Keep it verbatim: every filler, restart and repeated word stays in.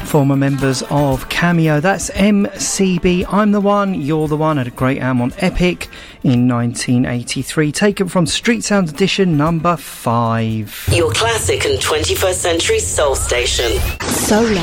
former members of Cameo. That's M C B, I'm the One, You're the One, had a great album on Epic in nineteen eighty-three, taken from Street Sounds edition number five. Your classic and twenty-first century soul station. Solar.